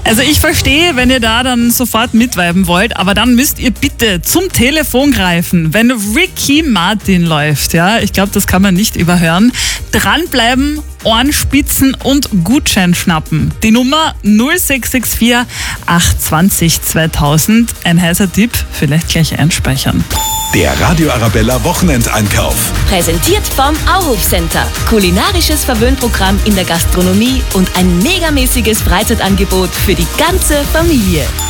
Also ich verstehe, wenn ihr da dann sofort mitviben wollt, aber dann müsst ihr bitte zum Telefon greifen, wenn Ricky Martin läuft. Ja, ich glaube, das kann man nicht überhören. Dranbleiben, Ohren spitzen und Gutschein schnappen. Die Nummer 0664 820 2000. Ein heißer Tipp, vielleicht gleich einspeichern. Der Radio Arabella Wochenendeinkauf. Präsentiert vom Auhof Center. Kulinarisches Verwöhnprogramm in der Gastronomie und ein megamäßiges Freizeitangebot für die ganze Familie.